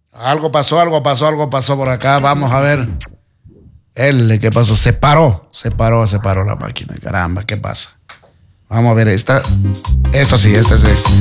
Algo pasó por acá. Vamos a ver. ¿Qué pasó? Se paró la máquina. Caramba, ¿qué pasa? Vamos a ver, esto sí.